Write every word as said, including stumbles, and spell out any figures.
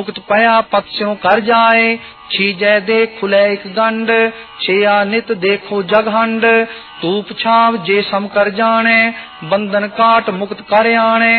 मुक्त पया पत स्यों कर जाए। छीजै दे खुले एक गंड, छिया नित देखो जगहंड। तूप छाव जे सम कर जाने, बंधन काट मुक्त कर आने।